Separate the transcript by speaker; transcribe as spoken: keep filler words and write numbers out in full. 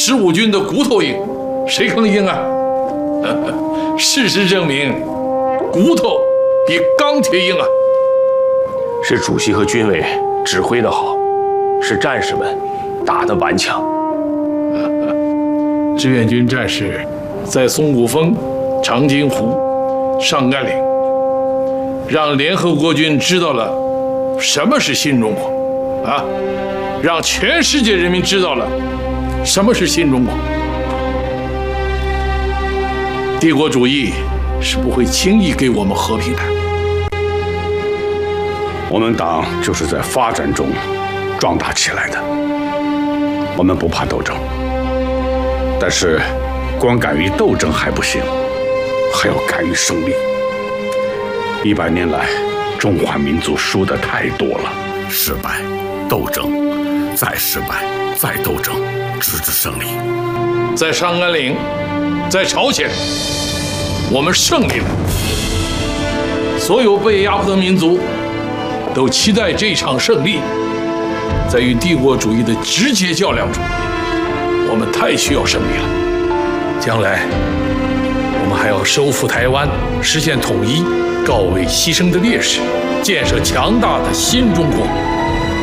Speaker 1: 十五军的骨头硬，谁更硬啊？事实证明，骨头比钢铁硬啊！
Speaker 2: 是主席和军委指挥的好，是战士们打得顽强。
Speaker 1: 志愿军战士在松骨峰、长津湖、上甘岭，让联合国军知道了什么是新中国，啊，让全世界人民知道了什么是新中国。帝国主义是不会轻易给我们和平的。
Speaker 3: 我们党就是在发展中壮大起来的，我们不怕斗争，但是光敢于斗争还不行，还要敢于胜利。一百年来，中华民族输的太多了，失败，斗争，再失败，再斗争，直至胜利。
Speaker 1: 在上甘岭，在朝鲜，我们胜利了。所有被压迫的民族都期待这场胜利。在与帝国主义的直接较量中，我们太需要胜利了。将来，我们还要收复台湾，实现统一，告慰牺牲的烈士，建设强大的新中国。